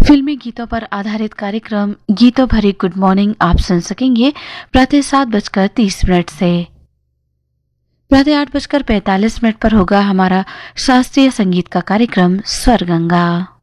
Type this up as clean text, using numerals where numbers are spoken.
फिल्मी गीतों पर आधारित कार्यक्रम गीतों भरी गुड मॉर्निंग आप सुन सकेंगे प्रातः 7:30 से। प्रातः 8:45 पर होगा हमारा शास्त्रीय संगीत का कार्यक्रम स्वर गंगा।